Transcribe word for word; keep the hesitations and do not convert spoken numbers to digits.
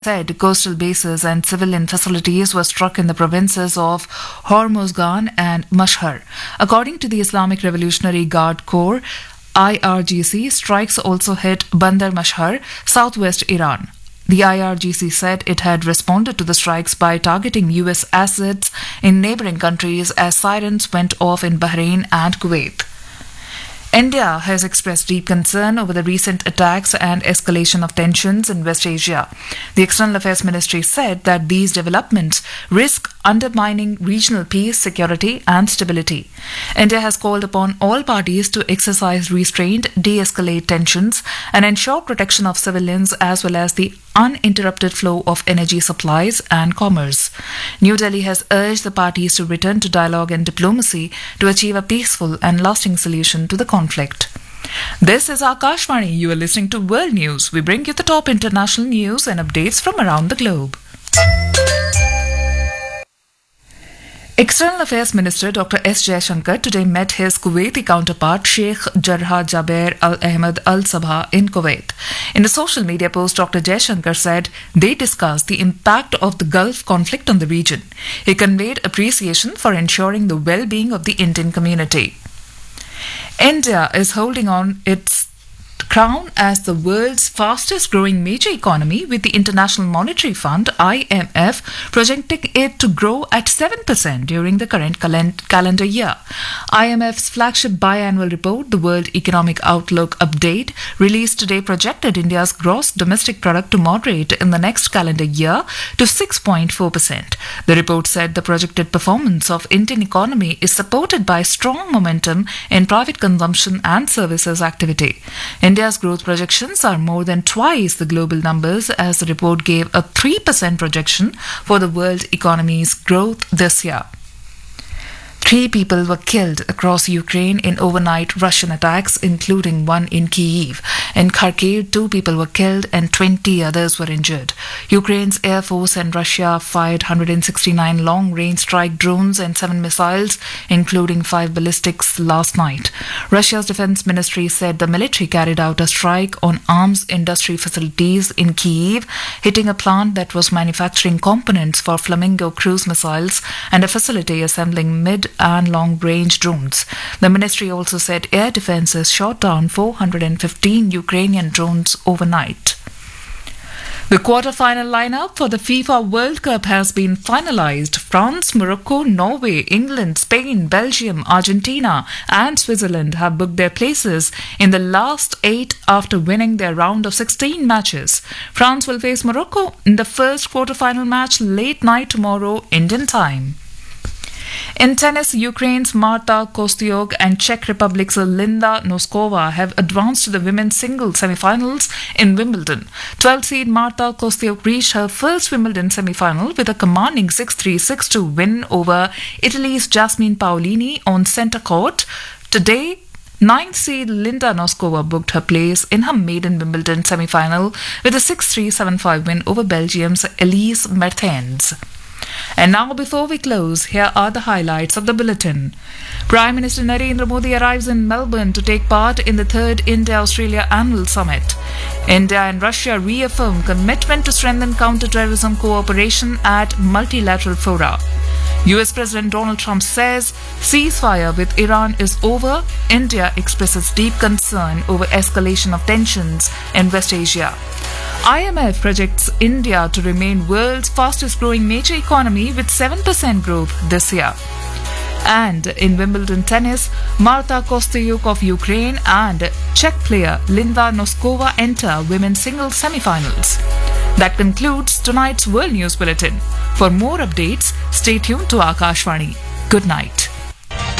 said coastal bases and civilian facilities were struck in the provinces of Hormozgan and Mashhar. According to the Islamic Revolutionary Guard Corps, I R G C, strikes also hit Bandar Mashhar, southwest Iran. The I R G C said it had responded to the strikes by targeting U S assets in neighboring countries as sirens went off in Bahrain and Kuwait. India has expressed deep concern over the recent attacks and escalation of tensions in West Asia. The External Affairs Ministry said that these developments risk undermining regional peace, security, and stability. India has called upon all parties to exercise restraint, de-escalate tensions, and ensure protection of civilians as well as the uninterrupted flow of energy supplies and commerce. New Delhi has urged the parties to return to dialogue and diplomacy to achieve a peaceful and lasting solution to the conflict. This is Akashvani. You are listening to World News. We bring you the top international news and updates from around the globe. External Affairs Minister Doctor S. Jaishankar today met his Kuwaiti counterpart Sheikh Jarrah Jaber Al Ahmed Al Sabah in Kuwait. In a social media post, Doctor Jaishankar said they discussed the impact of the Gulf conflict on the region. He conveyed appreciation for ensuring the well-being of the Indian community. India is holding on its crown as the world's fastest growing major economy, with the International Monetary Fund I M F projecting it to grow at seven percent during the current calen- calendar year. I M F's flagship biannual report, the World Economic Outlook Update, released today, projected India's gross domestic product to moderate in the next calendar year to six point four percent. The report said the projected performance of Indian economy is supported by strong momentum in private consumption and services activity. India India's growth projections are more than twice the global numbers, as the report gave a three percent projection for the world economy's growth this year. Three people were killed across Ukraine in overnight Russian attacks, including one in Kyiv. In Kharkiv, two people were killed and twenty others were injured. Ukraine's Air Force and Russia fired one hundred sixty-nine long-range strike drones and seven missiles, including five ballistics, last night. Russia's defense ministry said the military carried out a strike on arms industry facilities in Kyiv, hitting a plant that was manufacturing components for Flamingo cruise missiles and a facility assembling mid and long-range drones. The ministry also said air defenses shot down four hundred fifteen Ukrainian drones overnight. The quarter-final lineup for the FIFA World Cup has been finalized. France, Morocco, Norway, England, Spain, Belgium, Argentina and Switzerland have booked their places in the last eight after winning their round of sixteen matches. France will face Morocco in the first quarter-final match late night tomorrow, Indian time. In tennis, Ukraine's Marta Kostyuk and Czech Republic's Linda Noskova have advanced to the women's singles semi-finals in Wimbledon. twelfth seed Marta Kostyuk reached her first Wimbledon semi-final with a commanding six three six two win over Italy's Jasmine Paolini on centre court. Today, ninth seed Linda Noskova booked her place in her maiden Wimbledon semi-final with a six three seven five win over Belgium's Elise Mertens. And now, before we close, here are the highlights of the bulletin. Prime Minister Narendra Modi arrives in Melbourne to take part in the third India-Australia Annual Summit. India and Russia reaffirm commitment to strengthen counter-terrorism cooperation at multilateral fora. U S President Donald Trump says ceasefire with Iran is over. India expresses deep concern over escalation of tensions in West Asia. I M F projects India to remain world's fastest growing major economy with seven percent growth this year. And in Wimbledon tennis, Marta Kostyuk of Ukraine and Czech player Linda Noskova enter women's singles semi-finals. That concludes tonight's World News Bulletin. For more updates, stay tuned to Akashvani. Good night.